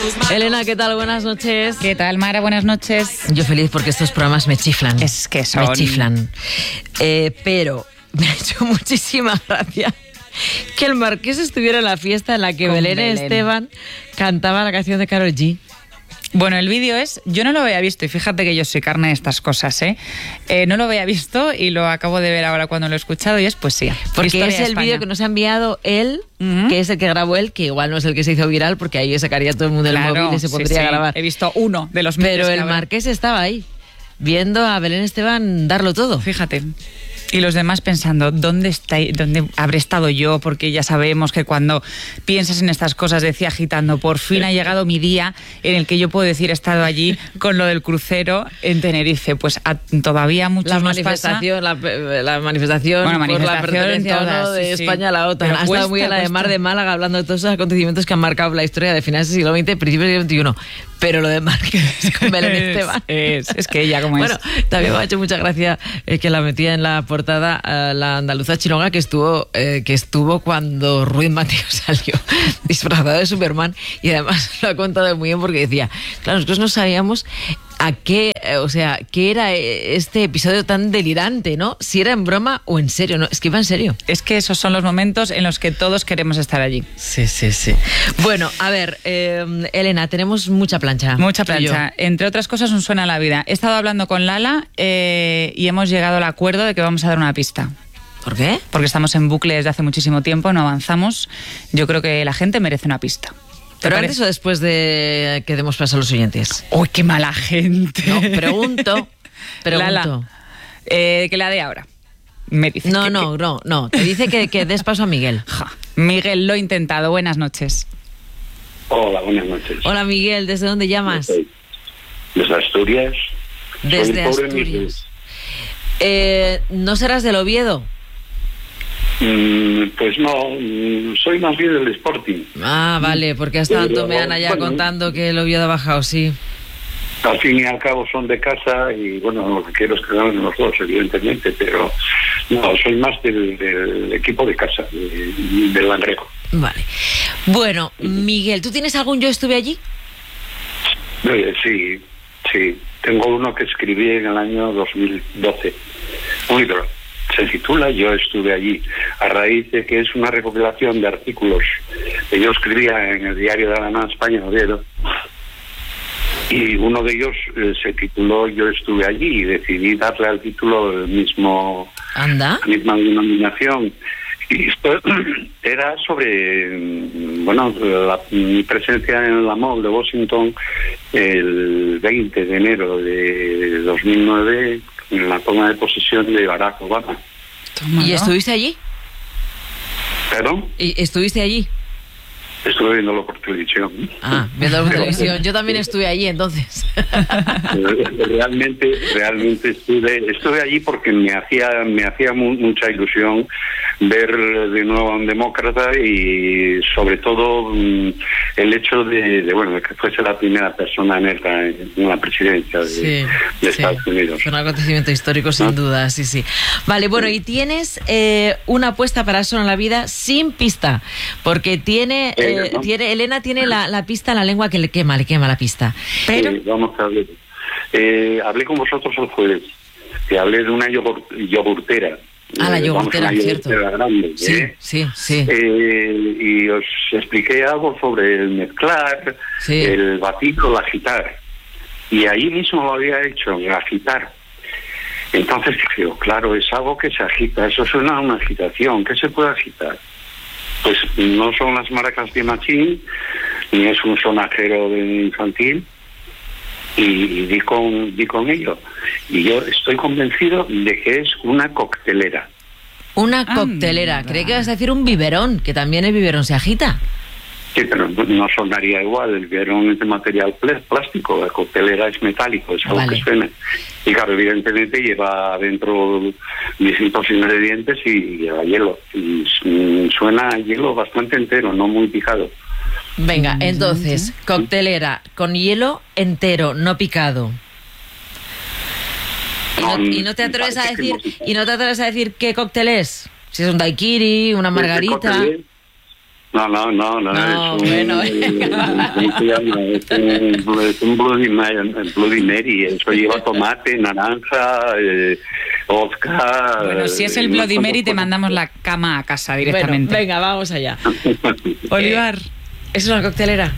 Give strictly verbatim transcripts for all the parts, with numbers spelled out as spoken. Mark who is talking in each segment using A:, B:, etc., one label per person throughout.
A: Elena, ¿qué tal? Buenas noches.
B: ¿Qué tal, Mara? Buenas noches.
A: Yo feliz porque estos programas me chiflan.
B: Es que son...
A: Me chiflan. Eh, pero me ha hecho muchísima gracia que el Marqués estuviera en la fiesta en la que Belén, Belén Esteban cantaba la canción de Karol G.
B: Bueno, el vídeo es... Yo no lo había visto, y fíjate que yo soy carne de estas cosas, ¿eh? eh no lo había visto y lo acabo de ver ahora cuando lo he escuchado y es poesía.
A: Porque es el vídeo que nos ha enviado él, uh-huh. que es el que grabó él, que igual no es el que se hizo viral, porque ahí sacaría todo el mundo
B: claro,
A: el móvil y se pondría
B: sí,
A: a grabar.
B: Sí. He visto uno de los
A: Pero el Marqués estaba ahí, viendo a Belén Esteban darlo todo.
B: Fíjate. Y los demás pensando, ¿dónde, está, ¿dónde habré estado yo? Porque ya sabemos que cuando piensas en estas cosas, decía agitando, por fin ha llegado mi día en el que yo puedo decir he estado allí con lo del crucero en Tenerife. Pues a, todavía muchos
A: la
B: nos
A: manifestación,
B: pasa.
A: La, la manifestación
B: bueno, manifestación
A: por la pertenencia
B: todas,
A: ¿no? de
B: sí,
A: España
B: sí.
A: a la OTAN.
B: Pero
A: ha
B: cuesta,
A: estado muy en la de Mar de Málaga hablando de todos esos acontecimientos que han marcado la historia de finales del siglo veinte, principios del veintiuno. Pero lo de Marqués con Belén Esteban.
B: Es, es, es que ella como
A: bueno,
B: es.
A: Bueno, también me ha hecho mucha gracia eh, que la metía en la portada eh, la andaluza Chiroga que estuvo, eh, que estuvo cuando Ruiz Mateo salió disfrazado de Superman, y además lo ha contado muy bien porque decía, claro, nosotros no sabíamos a qué, o sea, qué era este episodio tan delirante, ¿no? Si era en broma o en serio, ¿no? Es que iba en serio.
B: Es que esos son los momentos en los que todos queremos estar allí.
A: Sí, sí, sí. Bueno, a ver, eh, Elena, tenemos mucha plancha.
B: Mucha plancha. Entre otras cosas, un suena a la vida. He estado hablando con Lala eh, y hemos llegado al acuerdo de que vamos a dar una pista.
A: ¿Por qué?
B: Porque estamos en bucle desde hace muchísimo tiempo, no avanzamos. Yo creo que la gente merece una pista.
A: ¿Pero antes o después de que demos paso a los oyentes?
B: ¡Uy, qué mala gente!
A: No, pregunto. Pregunto.
B: Lala, eh, que la dé ahora. Me dice
A: no,
B: que,
A: no,
B: que...
A: no, no. Te dice que, que des paso a Miguel.
B: Ja. Miguel, lo he intentado. Buenas noches.
C: Hola, buenas noches.
A: Hola, Miguel. ¿Desde dónde llamas?
C: Desde Asturias.
A: Desde Asturias. Eh, ¿No serás del Oviedo?
C: Mm, pues no, soy más bien del Sporting.
A: Ah, vale, porque hasta tanto me han allá bueno, contando que el Oviedo ha bajado, sí.
C: Al fin y al cabo son de casa y bueno, lo que quiero es que ganen los dos, evidentemente, pero no, soy más del, del equipo de casa, de, del Langreo.
A: Vale. Bueno, Miguel, ¿tú tienes algún Yo estuve allí?
C: Eh, sí, sí. Tengo uno que escribí en el año dos mil doce, un libro. Se titula Yo estuve allí, a raíz de que es una recopilación de artículos que yo escribía en el diario de la Nueva España, Oviedo, y uno de ellos eh, se tituló Yo estuve allí, y decidí darle al título el mismo,
A: ¿Anda?
C: la misma denominación. Y esto era sobre, bueno, la, mi presencia en la Mall de Washington el veinte de enero de dos mil nueve, en la toma de posesión de Barack Obama.
A: Toma, ¿y estuviste allí?
C: ¿Perdón?
A: ¿Y estuviste allí?
C: Estuve viéndolo por televisión.
A: Ah, viéndolo por televisión. Yo también estuve allí, entonces.
C: Realmente, realmente estuve, estuve allí porque me hacía, me hacía mu- mucha ilusión ver de nuevo a un demócrata y sobre todo mmm, el hecho de, de, bueno, de que fuese la primera persona negra en la presidencia de,
A: sí,
C: de
A: sí.
C: Estados Unidos.
A: Fue un acontecimiento histórico, sin ¿no? duda, sí, sí. Vale, bueno, y tienes eh, una apuesta para Eso en la Vida sin pista, porque tiene... Eh, ¿no? Tiene, Elena tiene la, la pista en la lengua que le quema, le quema la pista. Pero
C: sí, vamos a ver. Eh, hablé con vosotros el jueves. Te hablé de una yogur, yogurtera.
A: Ah, la yogurtera,
C: vamos,
A: cierto.
C: Yogurtera grande,
A: sí,
C: ¿eh?
A: sí, sí.
C: Eh, y os expliqué algo sobre el mezclar, sí. el batir o el agitar. Y ahí mismo lo había hecho, el agitar. Entonces dije, oh, claro, es algo que se agita. Eso suena a una agitación. ¿Qué se puede agitar? Pues no son las maracas de Machín, ni es un sonajero de infantil, y, y di con di con ello. Y yo estoy convencido de que es una coctelera.
A: Una coctelera. Ah, creí que ibas a decir un biberón, que también el biberón se agita.
C: Sí, pero no sonaría igual. El biberón es de material plástico, la coctelera es metálico, es algo vale. que suena. Y claro, evidentemente lleva dentro distintos ingredientes y lleva hielo. Y suena a hielo bastante entero, no muy picado.
A: Venga, entonces, coctelera con hielo entero, no picado. Y no, y no te atreves a decir, y no te atreves a decir qué cóctel es. Si es un daiquiri, una margarita.
C: No, no, no, no,
A: no
C: es un,
A: bueno.
C: es un, es un Bloody Mary, Bloody Mary, eso lleva tomate, naranja, eh, vodka...
B: Bueno, si es el Bloody Mary te mandamos la cama a casa directamente.
A: Bueno, venga, vamos allá.
B: Olivar.
A: Eh, ¿Es una coctelera?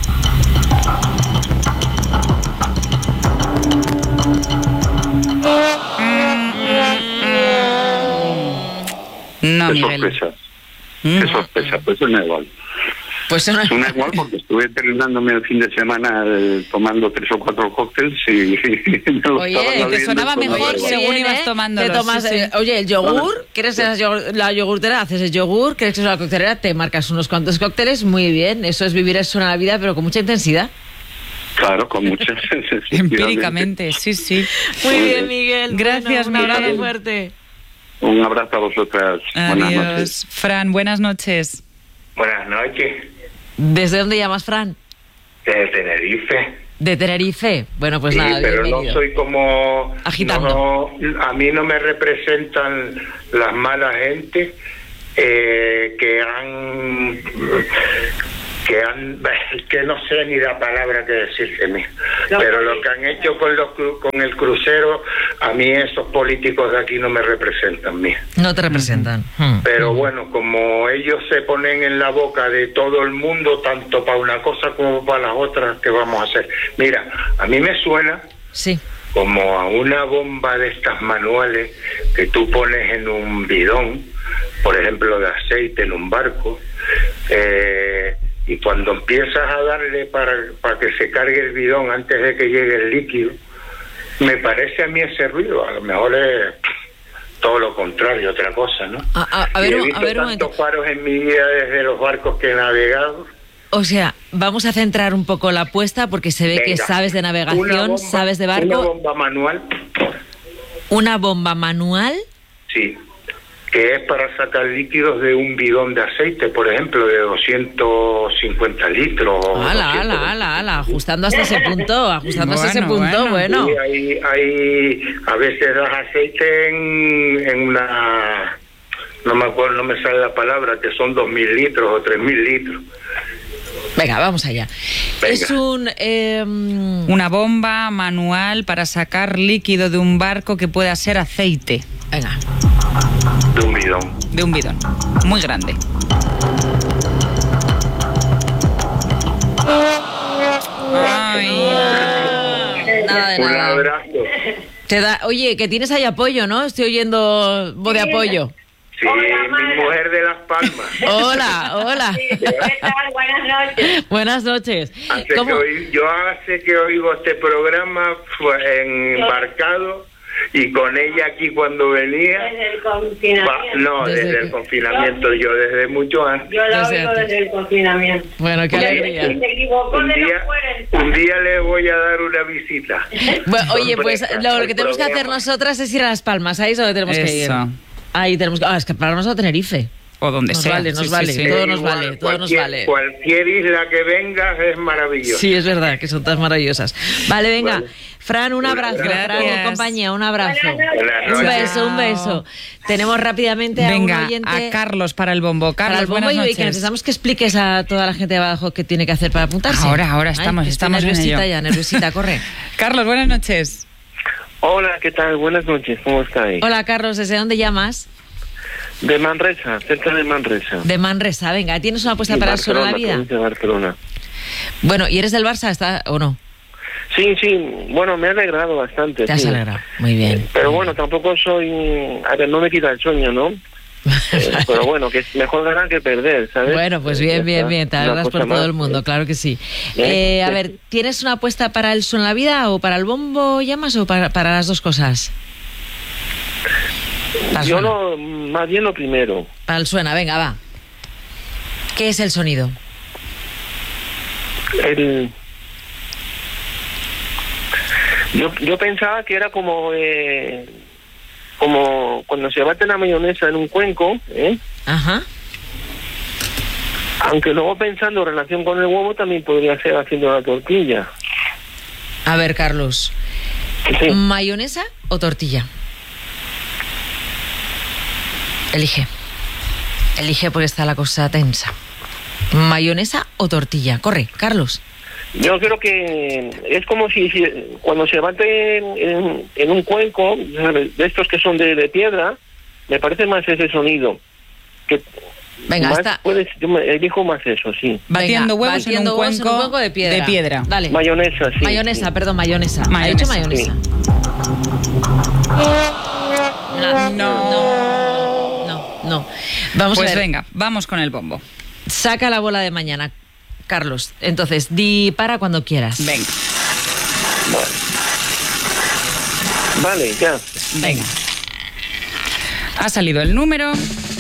B: No,
C: Qué
B: Miguel.
C: sorpresa. Qué sorpresa, pues suena igual.
A: Pues suena...
C: Suena igual porque estuve terminándome el fin de semana eh, tomando tres o cuatro cócteles y... me lo
A: Oye,
C: estaba
A: te
C: bebiendo
B: sonaba
C: con
B: mejor
C: agua.
B: según
A: Bien,
B: ibas
A: ¿eh?
B: tomándolos,
A: Te tomas,
B: sí, sí.
A: eh, oye, el yogur, ¿quieres ser la yogurtera? Haces el yogur, ¿quieres que es una coctelera? Te marcas unos cuantos cócteles, muy bien. Eso es vivir eso en la vida, pero con mucha intensidad.
C: Claro, con muchas...
B: Empíricamente, sí, sí.
A: Muy bien, Miguel.
B: Gracias,
A: Bueno, un abrazo
B: Miguel.
A: fuerte.
C: Un abrazo a vosotras. Buenas noches.
B: Adiós. Fran, buenas noches.
D: Buenas noches,
A: ¿Desde dónde llamas, Fran?
D: de Tenerife.
A: De Tenerife. Bueno, pues
D: Sí,
A: nada,
D: pero
A: bienvenido.
D: no soy como...
A: Agitando.
D: no- a mí no me representan las malas gente eh, que han... que han... que no sé ni la palabra que decir de mí. Pero lo que han hecho con, los, cru- con el crucero, a mí esos políticos de aquí no me representan a mí.
A: No te representan. Hmm.
D: Pero bueno, como ellos se ponen en la boca de todo el mundo, tanto para una cosa como para las otras, ¿qué vamos a hacer? Mira, a mí me suena
A: Sí.
D: como a una bomba de estas manuales que tú pones en un bidón, por ejemplo, de aceite en un barco, eh, y cuando empiezas a darle para, para que se cargue el bidón antes de que llegue el líquido, me parece a mí ese ruido. A lo mejor es todo lo contrario, otra cosa, ¿no?
A: A, a- a
D: Y
A: ver,
D: he
A: un-
D: visto
A: a ver un momento.
D: tantos faros en mi vida desde los barcos que he navegado.
A: O sea, vamos a centrar un poco la apuesta porque se ve que
D: Venga,
A: sabes de
D: una
A: navegación,
D: bomba-
A: sabes de
D: Una
A: barco.
D: bomba manual,
A: Una bomba manual.
D: sí, que es para sacar líquidos de un bidón de aceite, por ejemplo, de doscientos cincuenta litros. o
A: Ala,
D: doscientos
A: ala, ala, ala, ajustando hasta ese punto, ajustando hasta ese
B: Bueno,
A: punto,
B: bueno.
A: bueno.
D: Sí, hay, hay, a veces das aceite en, en una, no me acuerdo, no me sale la palabra, que son dos mil litros o tres mil litros.
A: Venga, vamos allá.
D: Venga.
A: Es un... eh,
B: Una bomba manual para sacar líquido de un barco que pueda ser aceite.
A: Venga.
D: De un bidón.
B: De un bidón. Muy grande. Ay.
A: Nada de
D: Un
A: nada.
D: abrazo.
A: Te da, oye, que tienes ahí apoyo, ¿no? Estoy oyendo voz de apoyo.
D: Sí, mi mujer de Las Palmas.
A: Hola, hola.
E: ¿Qué tal? Buenas noches.
A: Buenas noches.
D: Hace que
A: ¿Cómo?
D: oí- yo hace que oigo este programa fue en embarcado y con ella aquí cuando venía.
E: Desde el
D: Va-
E: confinamiento.
D: no,
A: Desde
D: desde,
A: que-
D: el confinamiento, yo desde mucho antes.
E: Yo la
A: Desde
E: oigo
A: antes.
E: desde el confinamiento.
A: Bueno, qué
E: Y
A: alegría.
E: se equivocó
D: Un
E: de
D: día,
E: no fuera.
D: un día le voy a dar una visita.
A: Bueno, oye, pues
D: Sorpresa,
A: lo
D: el
A: que tenemos que hacer
D: programa.
A: nosotras es ir a Las Palmas, ahí es donde tenemos que ir.
B: Eso.
A: Ahí tenemos que... Ah, es que Palmas o Tenerife.
B: O donde
A: Nos
B: sea.
A: vale, nos
B: Sí, sí,
A: vale.
B: sí.
A: Todo nos
D: Igual,
A: vale, todo nos
D: cualquier-
A: vale.
D: Cualquier isla que vengas es maravillosa.
A: Sí, es verdad, que son todas maravillosas. Vale, venga.
D: Vale.
A: Fran, un abrazo.
B: Gracias.
A: Fran y compañía, un abrazo.
E: Buenas
D: Buenas
A: Un
D: noches.
A: beso, un beso. Tenemos rápidamente a un
B: Venga,
A: oyente...
B: a Carlos para el bombo. Carlos,
A: para el bombo
B: buenas
A: y
B: noches.
A: que necesitamos que expliques a toda la gente de abajo qué tiene que hacer para apuntarse.
B: Ahora, ahora
A: Ay,
B: estamos,
A: que estoy
B: estamos en
A: nerviosita
B: ello.
A: ya, nerviosita, corre.
B: Carlos, buenas noches.
F: Hola, ¿qué tal? Buenas noches, ¿cómo estáis?
A: Hola, Carlos, ¿desde dónde llamas?
F: De Manresa, cerca de Manresa.
A: De Manresa, venga, ¿tienes una apuesta
F: Sí,
A: para el suelo de la
F: Barcelona,
A: vida?
F: provincia de Barcelona.
A: Bueno, ¿y eres del Barça está, o no?
F: Sí, sí, bueno, me ha alegrado bastante.
A: Te has
F: sí.
A: alegrado, muy bien.
F: Pero bueno, tampoco soy... A ver, no me quita el sueño, ¿no? Eh, pero bueno, que es mejor ganar que perder, ¿sabes?
A: Bueno, pues
F: Eh,
A: bien,
F: ya
A: bien,
F: está.
A: bien, te
F: Una
A: alegras por
F: cosa
A: todo
F: más,
A: el mundo,
F: ¿eh?
A: claro que sí.
F: ¿Eh?
A: Eh, a ver, ¿tienes una apuesta para el suelo en la vida o para el bombo llamas o para, para las dos cosas? Para el
F: Yo
A: suena.
F: no, más bien lo primero.
A: Para el suena, venga, va. ¿Qué es el sonido?
F: El... Yo, yo pensaba que era como... Eh, como cuando se bate la mayonesa en un cuenco, ¿eh?
A: Ajá.
F: Aunque luego pensando en relación con el huevo también podría ser haciendo la tortilla.
A: A ver, Carlos,
F: Sí.
A: ¿mayonesa o tortilla? Elige. Elige porque está la cosa tensa. ¿Mayonesa o tortilla? Corre, Carlos.
F: Yo creo que es como si, si cuando se bate en, en, en un cuenco, ¿sabes? De estos que son de, de piedra, me parece más ese sonido. Que
A: Venga,
F: más
A: está.
F: puedes, yo me elijo más eso, sí.
B: Batiendo
A: Venga,
B: huevos,
A: batiendo
B: en, un
A: huevos
B: cuenco
A: en un cuenco de piedra.
B: de piedra.
A: Dale.
F: Mayonesa, sí.
A: Mayonesa,
F: sí.
A: perdón, mayonesa.
B: Mayonesa,
A: Ha dicho mayonesa. No, no, no, no. Vamos
B: Pues
A: a ver.
B: venga, vamos con el bombo.
A: Saca la bola de mañana, Carlos. Entonces, di para cuando quieras.
B: Venga,
F: Vale, ya.
B: venga. Ha salido el número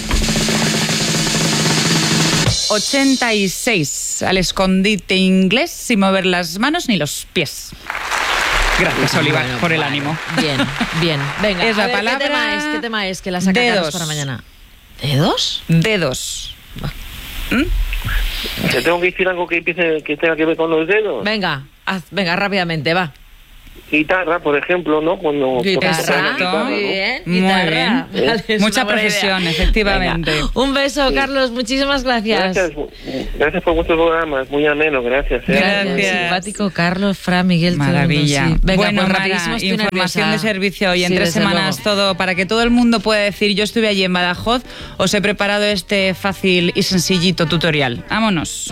B: ochenta y seis, al escondite inglés sin mover las manos ni los pies. Gracias, Oliva,
A: Bueno,
B: por el
A: vale.
B: ánimo.
A: Bien, bien. Venga,
B: Es
A: a
B: la
A: ver,
B: palabra
A: ¿qué tema es? ¿Qué tema es? Que la saca Carlos
B: dedos.
A: para mañana. ¿Dedos?
B: Dedos.
F: ¿Te tengo que decir algo que empiece, que tenga que ver con los dedos?
A: Venga, haz, venga, rápidamente, va.
F: Guitarra, por ejemplo, ¿no? Cuando
A: Guitarra,
F: tocas la
B: Exacto.
F: guitarra, ¿no?
A: muy bien.
B: Muy
A: Guitarra.
B: bien.
A: Vale, es
B: Mucha
A: una buena
B: profesión,
A: idea.
B: efectivamente.
A: Venga, un beso, Carlos. Muchísimas gracias.
F: Gracias, gracias por vuestro programa, es muy ameno, gracias. ¿eh?
B: Gracias.
A: Simpático, Carlos, Fra, Miguel. todo el mundo,
B: Maravilla.
A: sí. Venga,
B: bueno,
A: pues
B: Mara,
A: rapidísimo, estoy
B: información
A: nerviosa.
B: de servicio hoy en
A: Sí,
B: tres
A: desde
B: semanas
A: luego.
B: todo para que todo el mundo pueda decir yo estuve allí en Badajoz. Os he preparado este fácil y sencillito tutorial. Vámonos.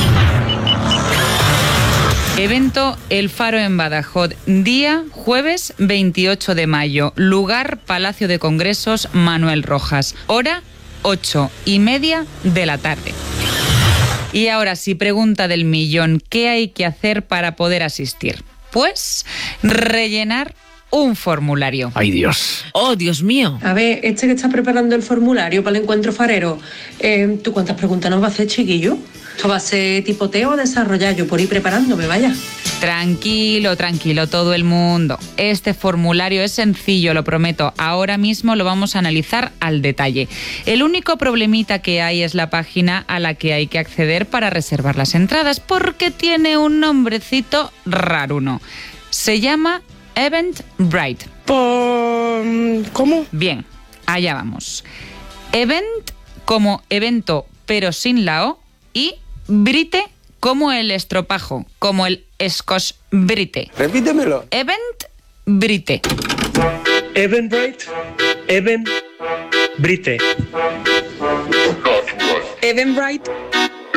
B: Evento El Faro en Badajoz, día jueves veintiocho de mayo, lugar Palacio de Congresos Manuel Rojas, hora ocho y media de la tarde. Y ahora sí, pregunta del millón, ¿qué hay que hacer para poder asistir? Pues rellenar un formulario.
G: ¡Ay, Dios!
A: Oh, Dios mío.
H: A ver, este que está preparando el formulario para el encuentro farero, eh, ¿tú cuántas preguntas nos va a hacer, chiquillo? Esto va a ser tipoteo o desarrollar, yo por ir preparándome, vaya.
B: Tranquilo, tranquilo, todo el mundo. Este formulario es sencillo, lo prometo. Ahora mismo lo vamos a analizar al detalle. El único problemita que hay es la página a la que hay que acceder para reservar las entradas, porque tiene un nombrecito raruno. Se llama Eventbrite.
H: ¿Cómo?
B: Bien, allá vamos. Event como evento, pero sin la O, y Brite como el estropajo, como el Scotch Brite.
I: Repítemelo.
B: Eventbrite.
I: Eventbrite. Eventbrite.
H: Eventbrite.